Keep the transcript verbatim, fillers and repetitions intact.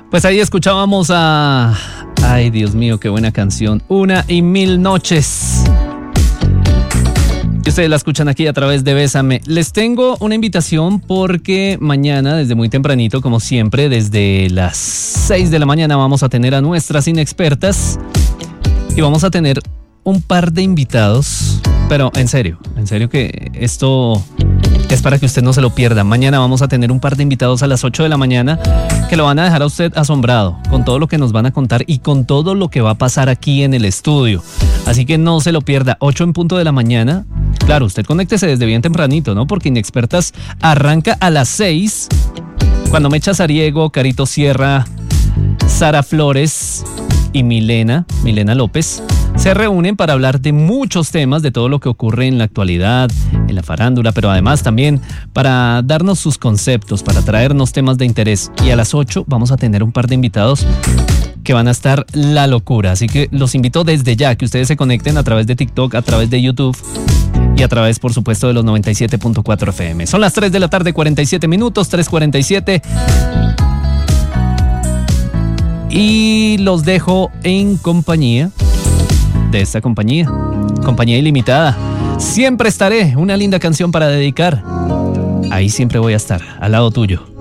Pues ahí escuchábamos a... Ay, Dios mío, qué buena canción. Una y mil noches. Y ustedes la escuchan aquí a través de Bésame. Les tengo una invitación porque mañana, desde muy tempranito, como siempre, desde las seis de la mañana, vamos a tener a nuestras inexpertas y vamos a tener un par de invitados. Pero en serio, en serio que esto es para que usted no se lo pierda. Mañana vamos a tener un par de invitados a las ocho de la mañana que lo van a dejar a usted asombrado con todo lo que nos van a contar y con todo lo que va a pasar aquí en el estudio. Así que no se lo pierda, ocho en punto de la mañana. Claro, usted conéctese desde bien tempranito, ¿no? Porque Inexpertas arranca a las seis, cuando Mecha Sariego, Carito Sierra, Sara Flores y Milena, Milena López, se reúnen para hablar de muchos temas, de todo lo que ocurre en la actualidad, en la farándula, pero además también para darnos sus conceptos, para traernos temas de interés. Y a las ocho vamos a tener un par de invitados que van a estar la locura. Así que los invito desde ya que ustedes se conecten a través de TikTok, a través de YouTube y a través, por supuesto, de los noventa y siete punto cuatro F M. Son las tres de la tarde, cuarenta y siete minutos, tres cuarenta y siete. Y los dejo en compañía de esta compañía, Compañía Ilimitada. Siempre estaré, una linda canción para dedicar. Ahí siempre voy a estar, al lado tuyo.